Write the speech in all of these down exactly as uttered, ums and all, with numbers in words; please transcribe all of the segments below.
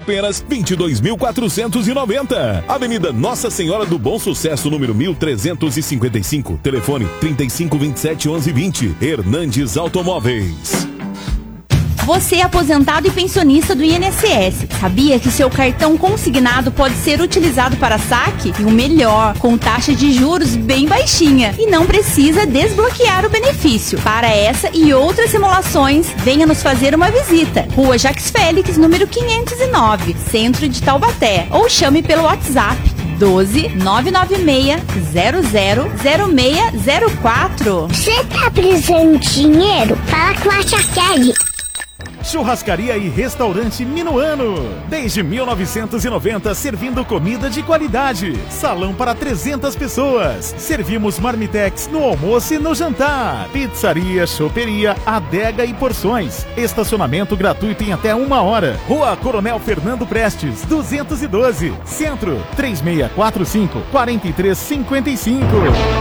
apenas vinte e dois mil quatrocentos e noventa. Avenida Nossa Senhora do Bom Sucesso, número mil trezentos e cinquenta e cinco. Telefone trinta e cinco, vinte e sete, onze, vinte. Hernandes Automóveis. Você é aposentado e pensionista do I N S S. Sabia que seu cartão consignado pode ser utilizado para saque? E o melhor, com taxa de juros bem baixinha. E não precisa desbloquear o benefício. Para essa e outras simulações, venha nos fazer uma visita. Rua Jacques Félix, número quinhentos e nove, Centro de Taubaté. Ou chame pelo WhatsApp doze, nove nove seis, zero zero, zero seis zero quatro. Você tá precisando de dinheiro? Fala com a Chacred. Churrascaria e Restaurante Minuano. Desde mil novecentos e noventa, servindo comida de qualidade. Salão para trezentas pessoas. Servimos marmitex no almoço e no jantar. Pizzaria, choperia, adega e porções. Estacionamento gratuito em até uma hora. Rua Coronel Fernando Prestes, duzentos e doze. Centro, três seis quatro cinco, quatro três cinco cinco.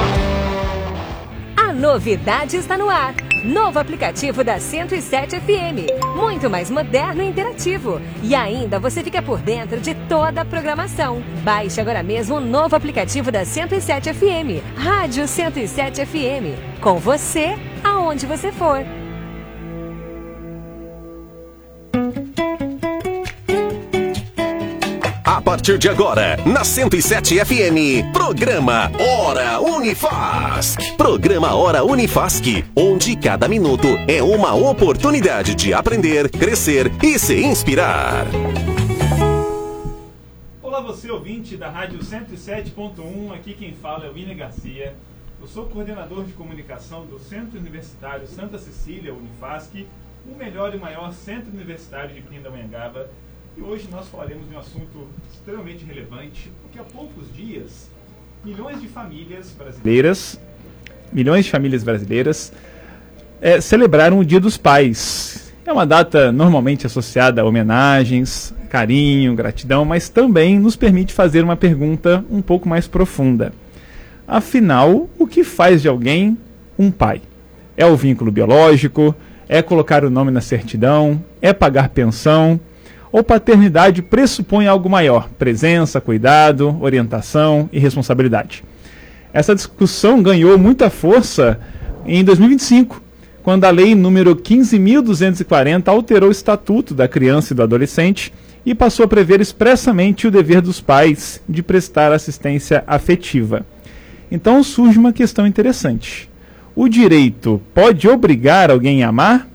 A novidade está no ar. Novo aplicativo da cento e sete F M. Muito mais moderno e interativo. E ainda você fica por dentro de toda a programação. Baixe agora mesmo o novo aplicativo da cento e sete F M. Rádio cento e sete F M. Com você, aonde você for. A partir de agora, na cento e sete F M, programa Hora Unifasc. Programa Hora Unifasc, onde cada minuto é uma oportunidade de aprender, crescer e se inspirar. Olá você, ouvinte da Rádio cento e sete ponto um, aqui quem fala é o William Garcia. Eu sou coordenador de comunicação do Centro Universitário Santa Cecília, Unifasc, o melhor e maior centro universitário de Pindamonhangaba. E hoje nós falaremos de um assunto extremamente relevante, porque há poucos dias, milhões de famílias brasileiras, milhões de famílias brasileiras é, celebraram o Dia dos Pais. É uma data normalmente associada a homenagens, carinho, gratidão, mas também nos permite fazer uma pergunta um pouco mais profunda. Afinal, o que faz de alguém um pai? É o vínculo biológico? É colocar o nome na certidão? É pagar pensão? Ou paternidade pressupõe algo maior, presença, cuidado, orientação e responsabilidade? Essa discussão ganhou muita força em dois mil e vinte e cinco, quando a lei número quinze mil duzentos e quarenta alterou o Estatuto da Criança e do Adolescente e passou a prever expressamente o dever dos pais de prestar assistência afetiva. Então surge uma questão interessante. O direito pode obrigar alguém a amar?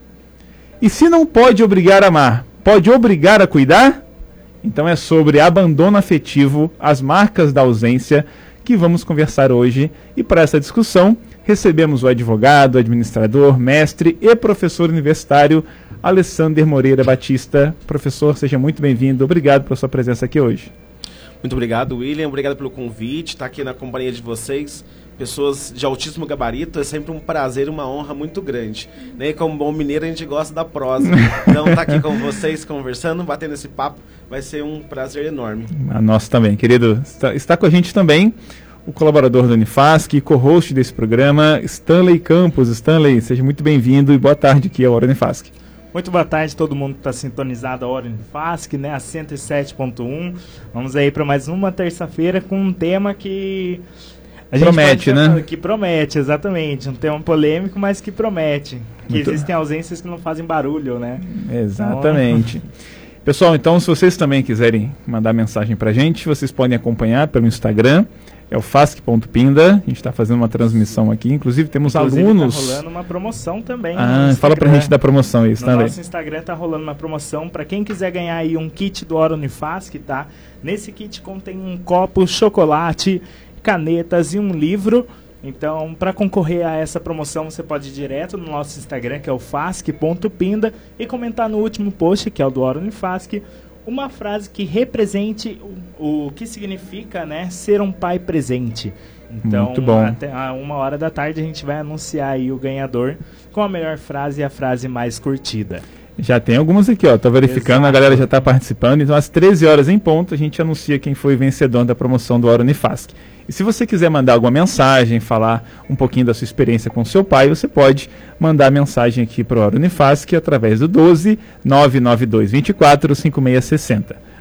E se não pode obrigar a amar, pode obrigar a cuidar? Então é sobre abandono afetivo, as marcas da ausência, que vamos conversar hoje. E para essa discussão, recebemos o advogado, administrador, mestre e professor universitário, Alessander Moreira Batista. Professor, seja muito bem-vindo. Obrigado pela sua presença aqui hoje. Muito obrigado, William. Obrigado pelo convite. Estar aqui na companhia de vocês. Pessoas de altíssimo gabarito, é sempre um prazer e uma honra muito grande. Né? E como bom mineiro, a gente gosta da prosa. Então, estar aqui com vocês, conversando, batendo esse papo, vai ser um prazer enorme. A nossa também, querido. Está, está com a gente também o colaborador do Unifasc e co-host desse programa, Stanley Campos. Stanley, seja muito bem-vindo e boa tarde aqui ao Hora Unifasc. Muito boa tarde a todo mundo que está sintonizado a Hora Unifasc, né, a cento e sete ponto um. Vamos aí para mais uma terça-feira com um tema que... A gente promete, né? Que promete, exatamente. Um tema polêmico, mas que promete. Que Muito... existem ausências que não fazem barulho, né? Exatamente. Então... Pessoal, então, se vocês também quiserem mandar mensagem pra gente, vocês podem acompanhar pelo Instagram, é o fasc ponto pinda. A gente está fazendo uma transmissão aqui. Inclusive, temos Inclusive, alunos... tá rolando uma promoção também. Ah, fala pra gente da promoção isso, tá? No nosso Instagram tá rolando uma promoção para quem quiser ganhar aí um kit do Hora Unifasc, tá? Nesse kit contém um copo, chocolate, canetas e um livro. Então, para concorrer a essa promoção, você pode ir direto no nosso Instagram, que é o fasc ponto pinda, e comentar no último post, que é o do Hora Unifasc, uma frase que represente o, o que significa, né, ser um pai presente. Então, muito bom. Até a uma hora da tarde a gente vai anunciar aí o ganhador com a melhor frase e a frase mais curtida. Já tem algumas aqui, ó. Tô verificando, Exato. A galera já está participando. Então, às treze horas em ponto, a gente anuncia quem foi vencedor da promoção do Hora Unifasc. E se você quiser mandar alguma mensagem, falar um pouquinho da sua experiência com seu pai, você pode mandar mensagem aqui para o Hora Unifasc através do doze, nove nove dois, vinte e quatro, cinquenta e seis sessenta.